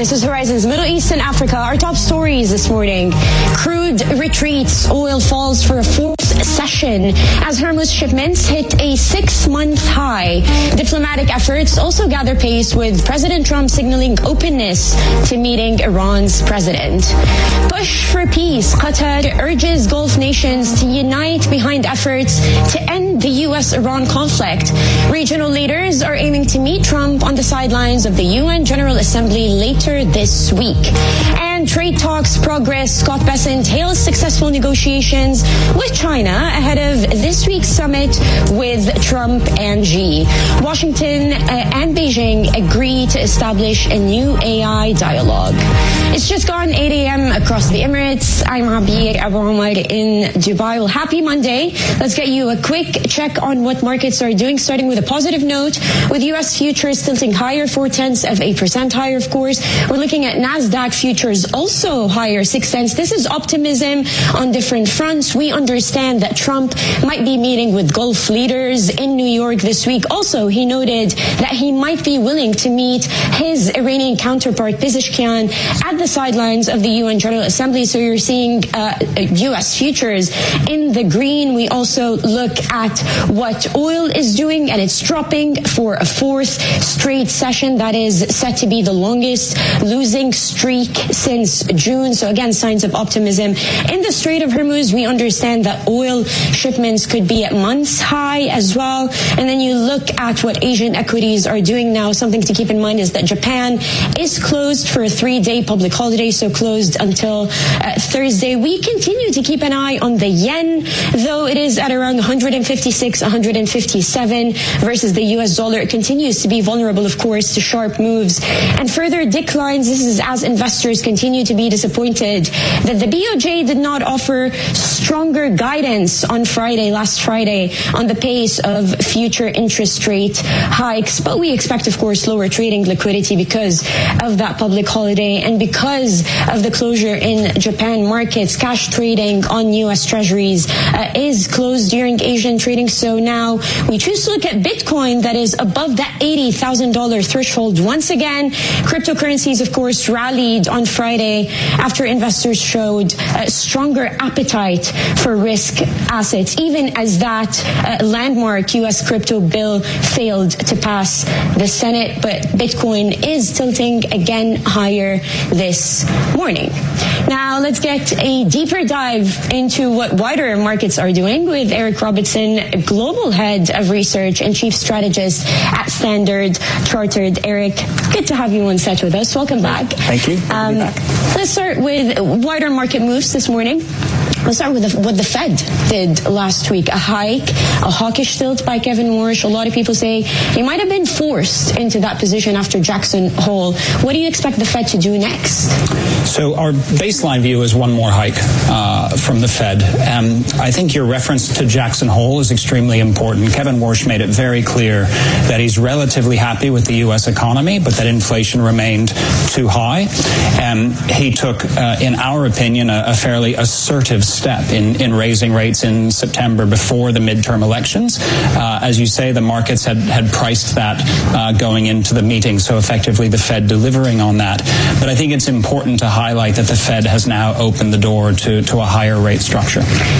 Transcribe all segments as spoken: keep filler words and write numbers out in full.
This is Horizon's Middle East and Africa. Our top stories this morning. Crude retreats, oil falls for a fourth session as Hormuz shipments hit a six-month high. Diplomatic efforts also gather pace with President Trump signaling openness to meeting Iran's president. Push for peace. Qatar urges Gulf nations to unite behind efforts to end the U S Iran conflict. Regional leaders are aiming to meet Trump on the sidelines of the U N General Assembly later this week. And trade talks progress. Scott Bessent hails successful negotiations with China ahead of this week's summit with Trump and Xi. Washington uh, and Beijing agree to establish a new A I dialogue. It's just gone eight a.m. across the Emirates. I'm Abir Abu Omar in Dubai. Well, happy Monday. Let's get you a quick check on what markets are doing, starting with a positive note, with U S futures tilting higher, four-tenths of a percent higher, of course. We're looking at NASDAQ futures also higher, six-tenths. This is optimism on different fronts. We understand that Trump might be meeting with Gulf leaders in New York this week. Also, he noted that he might be willing to meet his Iranian counterpart, Pezeshkian, at the sidelines of the U N General Assembly. So you're seeing uh, U S futures in the green. We also look at what oil is doing, and it's dropping for a fourth straight session. That is set to be the longest losing streak since June. So again, signs of optimism. In the Strait of Hormuz, we understand that oil shipments could be at month's high as well. And then you look at what Asian equities are doing now. Something to keep in mind is that Japan is closed for a three-day public holiday, so closed until uh, Thursday. We continue to keep an eye on the yen, though it is at around one hundred fifty-six, one hundred fifty-seven versus the U S dollar. It continues to be vulnerable, of course, to sharp moves and further declines. This is as investors continue to be disappointed that the B O J did not offer stronger guidance on Friday, last Friday, on the pace of future interest rate hikes. But we expect, of course, lower trading liquidity because of that public holiday and because of the closure in Japan markets. Cash trading on U S Treasuries uh, is closed during Asian trading. So now we choose to look at Bitcoin, that is above that eighty thousand dollars threshold once again. Cryptocurrencies, of course, rallied on Friday after investors showed a stronger appetite for risk assets, even as that uh, landmark U S crypto bill failed to pass the Senate. But Bitcoin is tilting again higher this morning. Now let's get a deeper dive into what wider markets are doing with Eric Robertson, Global Head of Research and Chief Strategist at Standard Chartered. Eric, good to have you on set with us. Welcome back. Thank you. Um, let's start with wider market moves this morning. Let's start with the, what the Fed did last week. A hike, a hawkish tilt by Kevin Warsh. A lot of people say he might have been forced into that position after Jackson Hole. What do you expect the Fed to do next? So our baseline view is one more hike uh, from the Fed. Um, I think your reference to Jackson Hole is extremely important. Kevin Warsh made it very clear that he's relatively happy with the U S economy, but that inflation remained too high. Um, he took, uh, in our opinion, a, a fairly assertive step in, in raising rates in September before the midterm elections. Uh, as you say, the markets had, had priced that uh, going into the meeting, so effectively the Fed delivering on that. But I think it's important to highlight that the Fed has now opened the door to, to a higher rate structure.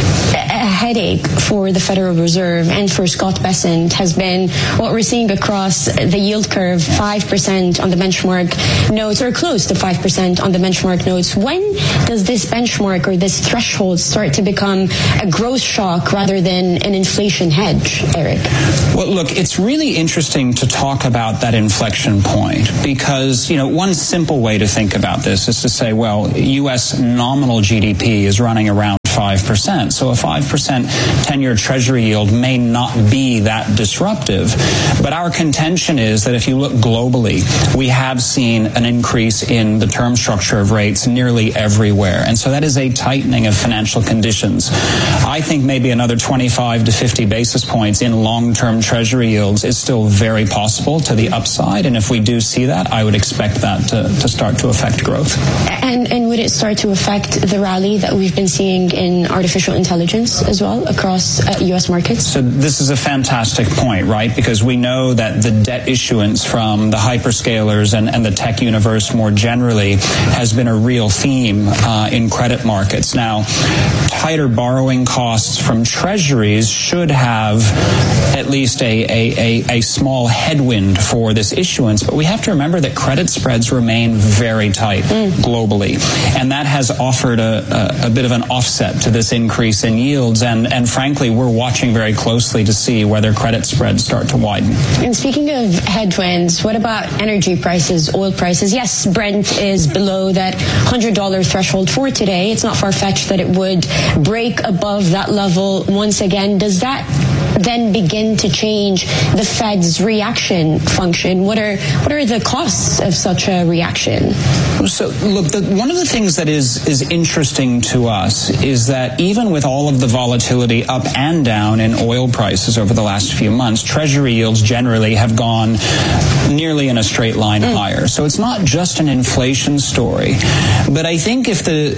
A headache for the Federal Reserve and for Scott Bessent has been what we're seeing across the yield curve, five percent on the benchmark notes, or close to five percent on the benchmark notes. When does this benchmark or this threshold start to become a growth shock rather than an inflation hedge, Eric? Well, look, it's really interesting to talk about that inflection point because, you know, one simple way to think about this is to say, well, U S nominal G D P is running around five percent. So a five percent ten-year Treasury yield may not be that disruptive. But our contention is that if you look globally, we have seen an increase in the term structure of rates nearly everywhere. And so that is a tightening of financial conditions. I think maybe another twenty-five to fifty basis points in long-term Treasury yields is still very possible to the upside. And if we do see that, I would expect that to, to start to affect growth. And, and would it start to affect the rally that we've been seeing in in artificial intelligence as well across uh, U S markets? So this is a fantastic point, right? Because we know that the debt issuance from the hyperscalers and, and the tech universe more generally has been a real theme uh, in credit markets. Now, tighter borrowing costs from treasuries should have at least a, a, a, a small headwind for this issuance, but we have to remember that credit spreads remain very tight mm. globally, and that has offered a, a, a bit of an offset to this increase in yields, and, and frankly, we're watching very closely to see whether credit spreads start to widen. And speaking of headwinds, what about energy prices, oil prices? Yes, Brent is below that one hundred dollars threshold for today. It's not far-fetched that it would break above that level once again. Does that then begin to change the Fed's reaction function? What are what are the costs of such a reaction? So, look, the, one of the things that is is interesting to us is that even with all of the volatility up and down in oil prices over the last few months, Treasury yields generally have gone nearly in a straight line mm. higher. So it's not just an inflation story, but I think if the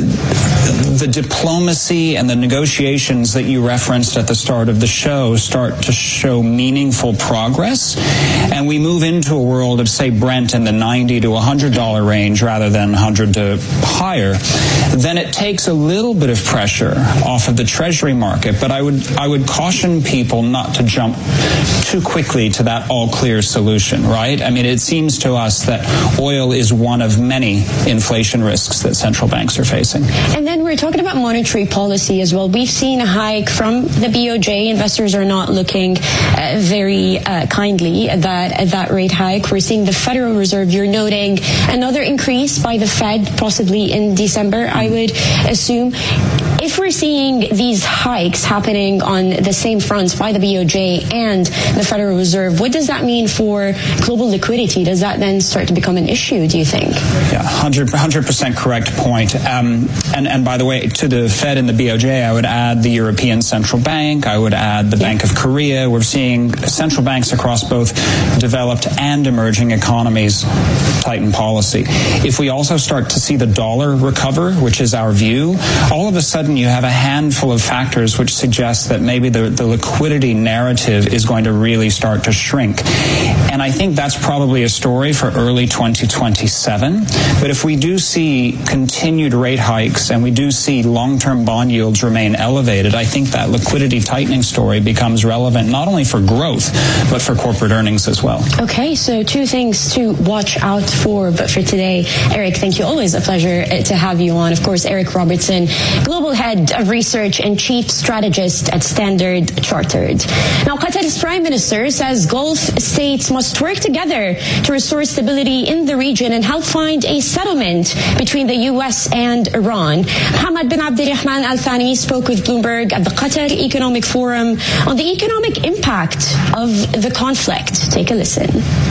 the diplomacy and the negotiations that you referenced at the start of the show start to show meaningful progress, and we move into a world of, say, Brent in the ninety to one hundred dollars range rather than one hundred to higher, then it takes a little bit of pressure off of the Treasury market. But I would I would caution people not to jump too quickly to that all-clear solution, right? I mean, it seems to us that oil is one of many inflation risks that central banks are facing. And then we're talking about monetary policy as well. We've seen a hike from the B O J. Investors are not looking uh, very uh, kindly at that, at that rate hike. We're seeing the Federal Reserve. You're noting another increase by the Fed, possibly in December, I would assume. If we're seeing these hikes happening on the same fronts by the B O J and the Federal Reserve, what does that mean for global liquidity? Does that then start to become an issue, do you think? Yeah, one hundred percent correct point. Um, and, and by the way, to the Fed and the B O J, I would add the European Central Bank. I would add the yeah. Bank of Korea. We're seeing central banks across both developed and emerging economies tighten policy. If we also start to see the dollar recover, which is our view, all of a sudden you have a handful of factors which suggest that maybe the, the liquidity narrative is going to really start to shrink. And I think that's probably a story for early twenty twenty-seven. But if we do see continued rate hikes and we do see long-term bond yields remain elevated, I think that liquidity tightening story becomes relevant not only for growth, but for corporate earnings as well. Okay, so two things to watch out for. But for today, Eric, thank you. Always a pleasure to have you on. Of course, Eric Robertson, Global Head of Research and Chief Strategist at Standard Chartered. Now, Qatar's Prime Minister says Gulf states must work together to restore stability in the region and help find a settlement between the U S and Iran. Mohammed bin Abdulrahman Al Thani spoke with Bloomberg at the Qatar Economic Forum on the economic impact of the conflict. Take a listen.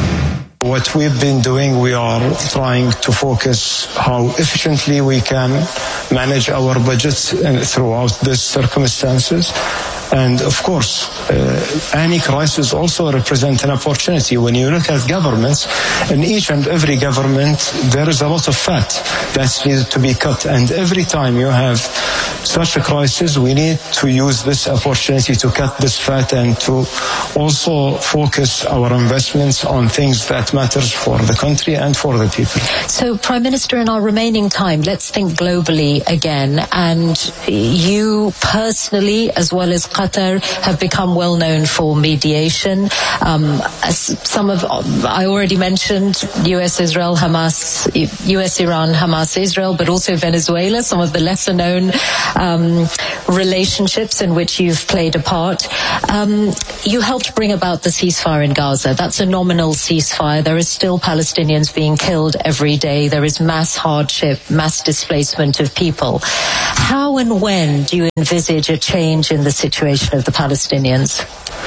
What we've been doing, we are trying to focus how efficiently we can manage our budgets throughout these circumstances. And of course, uh, any crisis also represents an opportunity. When you look at governments, in each and every government, there is a lot of fat that needs to be cut. And every time you have such a crisis, we need to use this opportunity to cut this fat and to also focus our investments on things that matters for the country and for the people. So, Prime Minister, in our remaining time, let's think globally again. And you personally, as well as Qatar, have become well known for mediation. Um, some of, I already mentioned U S Israel, Hamas, U S Iran, Hamas, Israel, but also Venezuela, some of the lesser known um, relationships in which you've played a part. Um, you helped bring about the ceasefire in Gaza. That's a nominal ceasefire. There are still Palestinians being killed every day. There is mass hardship, mass displacement of people. How and when do you envisage a change in the situation of the Palestinians?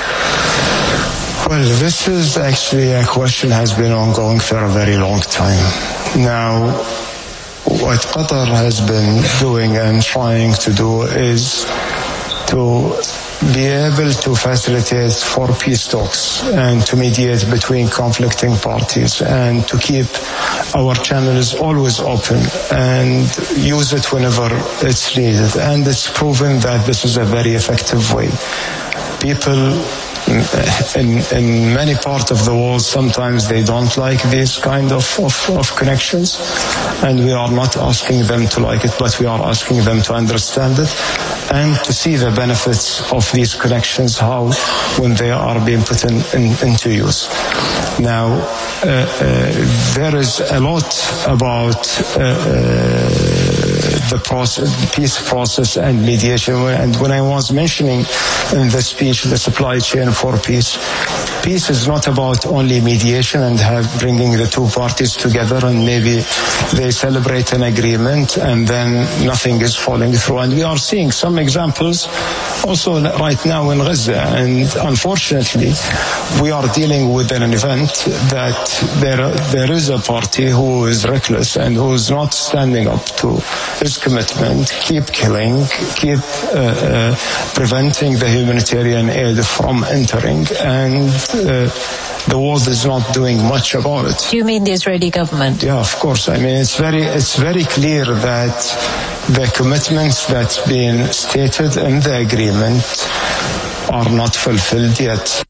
Well, this is actually a question has been ongoing for a very long time. Now, what Qatar has been doing and trying to do is to be able to facilitate for peace talks and to mediate between conflicting parties and to keep our channels always open and use it whenever it's needed. And it's proven that this is a very effective way. People in, in many parts of the world, sometimes they don't like these kind of, of, of connections, and we are not asking them to like it, but we are asking them to understand it and to see the benefits of these connections, how when they are being put in, in, into use. Now, uh, uh, there is a lot about uh, uh, the process, the peace process and mediation. And when I was mentioning in the speech the supply chain for peace, peace is not about only mediation and have bringing the two parties together and maybe they celebrate an agreement and then nothing is falling through. And we are seeing some examples also right now in Gaza. And unfortunately, we are dealing with an event that there there is a party who is reckless and who is not standing up to its commitment, keep killing, keep uh, uh, preventing the humanitarian aid from entering, and uh, the world is not doing much about it. Do you mean the Israeli government? Yeah, of course. I mean, it's very, it's very clear that the commitments that's been stated in the agreement are not fulfilled yet.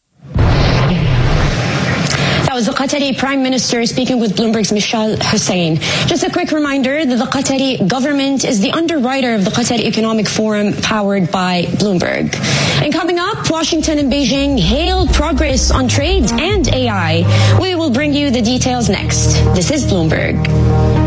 That was the Qatari Prime Minister speaking with Bloomberg's Michal Hussein. Just a quick reminder that the Qatari government is the underwriter of the Qatari Economic Forum powered by Bloomberg. And coming up, Washington and Beijing hailed progress on trade and A I. We will bring you the details next. This is Bloomberg.